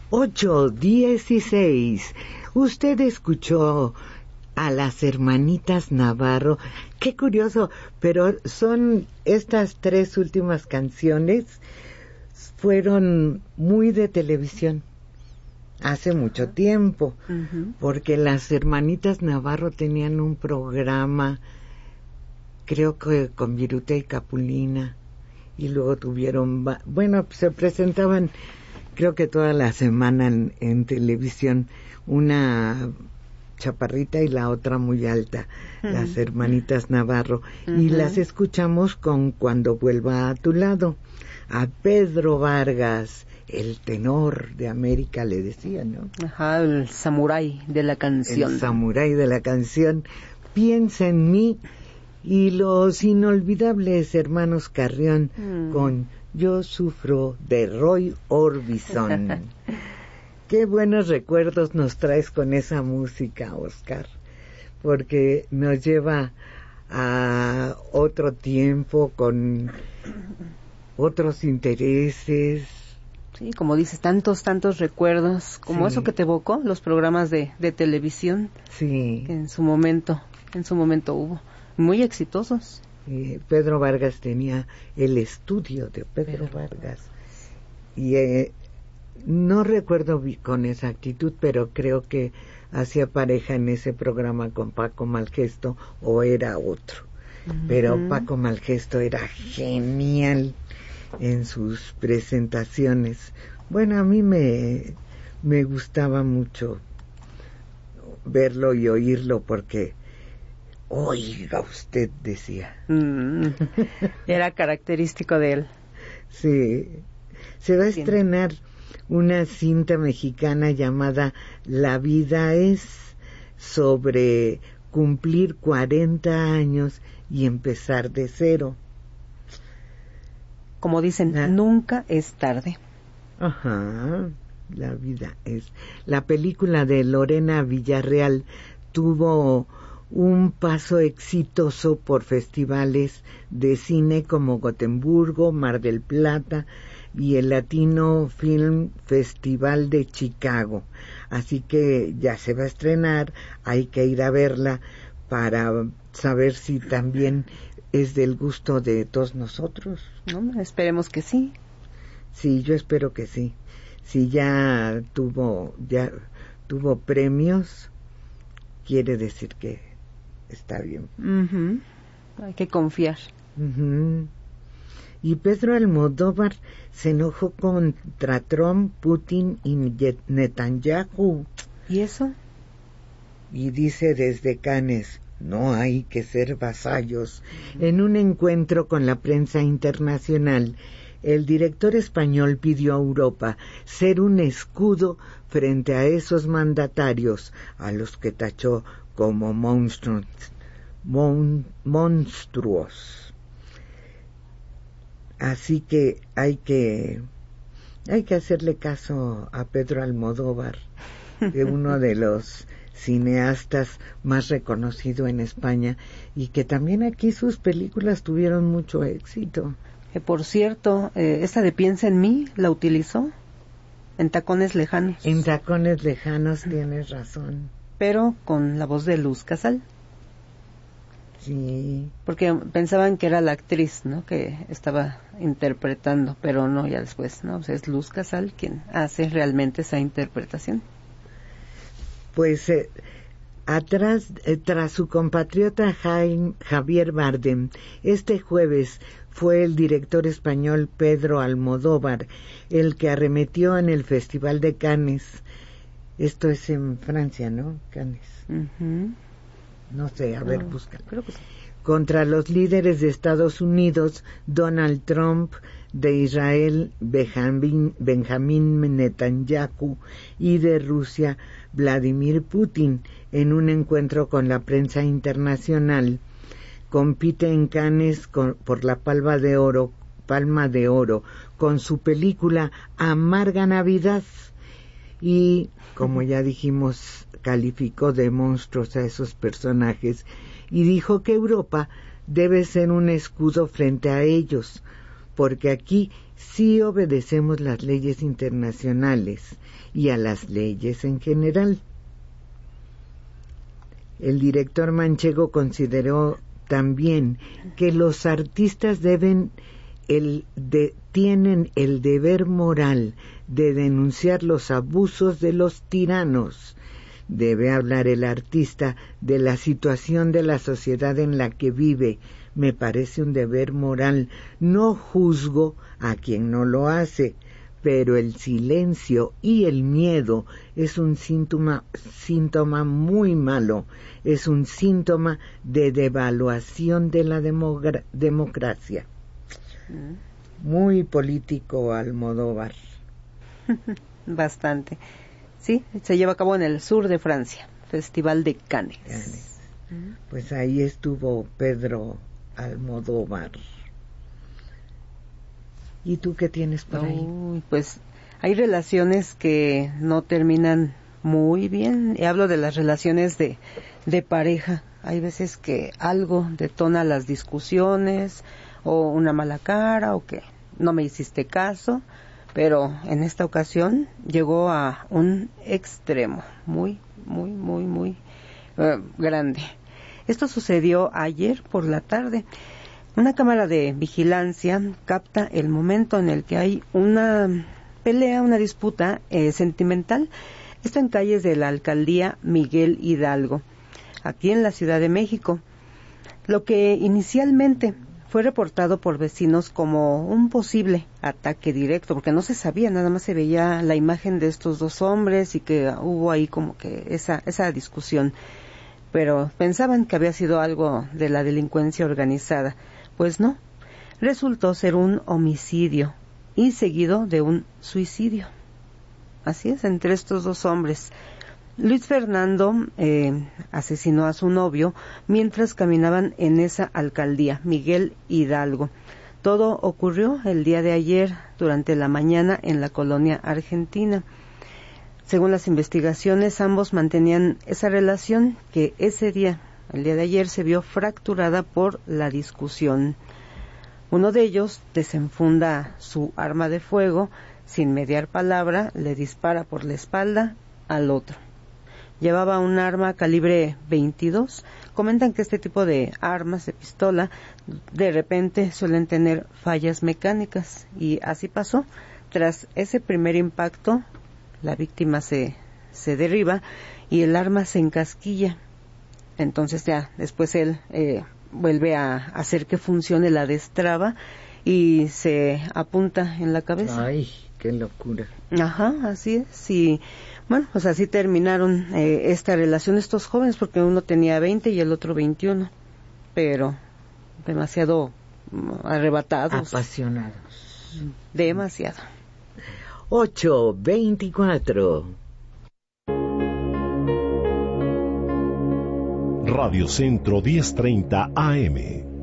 8:16. Usted escuchó a las hermanitas Navarro. Qué curioso, pero son estas tres últimas canciones fueron muy de televisión hace mucho tiempo, porque las hermanitas Navarro tenían un programa, creo que con Viruta y Capulina, y luego tuvieron, se presentaban creo que toda la semana en televisión, una chaparrita y la otra muy alta, las hermanitas Navarro, y las escuchamos con Cuando vuelva a tu lado. A Pedro Vargas, el tenor de América, le decía, ¿no? Ajá, el samurái de la canción. El samurái de la canción. Piensa en mí. Y los inolvidables hermanos Carrión con Yo sufro, de Roy Orbison. Qué buenos recuerdos nos traes con esa música, Oscar, porque nos lleva a otro tiempo con otros intereses. Sí, como dices, tantos recuerdos, como eso que te evocó, los programas de televisión. Sí. Que en su momento hubo. Muy exitosos. Pedro Vargas tenía el estudio de Pedro Vargas. Y no recuerdo con exactitud, pero creo que hacía pareja en ese programa con Paco Malgesto, o era otro. Pero Paco Malgesto era genial en sus presentaciones. Bueno, a mí me gustaba mucho verlo y oírlo porque, oiga usted, decía. Era característico de él. Sí. Se va a estrenar una cinta mexicana llamada La vida es, sobre cumplir 40 años y empezar de cero. Como dicen, nunca es tarde. Ajá, la vida es. La película de Lorena Villarreal tuvo un paso exitoso por festivales de cine como Gotemburgo, Mar del Plata y el Latino Film Festival de Chicago. Así que ya se va a estrenar, hay que ir a verla para saber si también es del gusto de todos nosotros. No, esperemos que sí. Sí, yo espero que sí. Si ya tuvo premios, quiere decir que está bien. Hay que confiar. Y Pedro Almodóvar se enojó contra Trump, Putin y Netanyahu. ¿Y eso? Y dice desde Cannes: no hay que ser vasallos. En un encuentro con la prensa internacional, el director español pidió a Europa ser un escudo frente a esos mandatarios a los que tachó como monstruos. Así que hay que hacerle caso a Pedro Almodóvar, de uno de los cineastas más reconocido en España, y que también aquí sus películas tuvieron mucho éxito. Por cierto, esta de Piensa en mí, ¿la utilizó? En Tacones Lejanos. En Tacones Lejanos, tienes razón. Pero con la voz de Luz Casal. Sí. Porque pensaban que era la actriz, ¿no?, que estaba interpretando, pero no, ya después, ¿no? O sea, es Luz Casal quien hace realmente esa interpretación. Pues tras su compatriota Javier Bardem, este jueves fue el director español Pedro Almodóvar el que arremetió en el Festival de Cannes. Esto es en Francia, ¿no? Cannes. No sé, a ver, busca. Creo que sí. Contra los líderes de Estados Unidos, Donald Trump, de Israel, Benjamín Netanyahu, y de Rusia, Vladimir Putin, en un encuentro con la prensa internacional. Compite en Cannes por la Palma de Oro con su película Amarga Navidad, y, como ya dijimos, calificó de monstruos a esos personajes y dijo que Europa debe ser un escudo frente a ellos, porque aquí sí obedecemos las leyes internacionales y a las leyes en general. El director manchego consideró también que los artistas tienen el deber moral de denunciar los abusos de los tiranos. Debe hablar el artista de la situación de la sociedad en la que vive. Me parece un deber moral. No juzgo a quien no lo hace, pero el silencio y el miedo es un síntoma muy malo. Es un síntoma de devaluación de la democracia. Muy político Almodóvar. Bastante. Sí, se lleva a cabo en el sur de Francia, Festival de Cannes. Pues ahí estuvo Pedro Almodóvar. ¿Y tú qué tienes por ahí? Pues hay relaciones que no terminan muy bien. Y hablo de las relaciones de pareja. Hay veces que algo detona las discusiones, o una mala cara, o que no me hiciste caso, pero en esta ocasión llegó a un extremo muy grande. Esto sucedió ayer por la tarde. Una cámara de vigilancia capta el momento en el que hay una pelea, una disputa sentimental. Esto en calles de la alcaldía Miguel Hidalgo, aquí en la Ciudad de México. Lo que inicialmente fue reportado por vecinos como un posible ataque directo, porque no se sabía, nada más se veía la imagen de estos dos hombres y que hubo ahí como que esa discusión, pero pensaban que había sido algo de la delincuencia organizada. Pues no, resultó ser un homicidio y seguido de un suicidio. Así es, entre estos dos hombres. Luis Fernando asesinó a su novio mientras caminaban en esa alcaldía, Miguel Hidalgo. Todo ocurrió el día de ayer, durante la mañana, en la colonia Argentina. Según las investigaciones, ambos mantenían esa relación que ese día, el día de ayer, se vio fracturada por la discusión. Uno de ellos desenfunda su arma de fuego, sin mediar palabra, le dispara por la espalda al otro. Llevaba un arma calibre 22. Comentan que este tipo de armas, de pistola, de repente suelen tener fallas mecánicas, y así pasó. Tras ese primer impacto, la víctima se derriba y el arma se encasquilla. Entonces ya después él vuelve a hacer que funcione, la destraba y se apunta en la cabeza. ¡Ay, qué locura! Ajá, así es. Y bueno, pues así terminaron esta relación estos jóvenes, porque uno tenía 20 y el otro 21, pero demasiado arrebatados. Apasionados. Demasiado. 8:24. Radio Centro 1030 AM.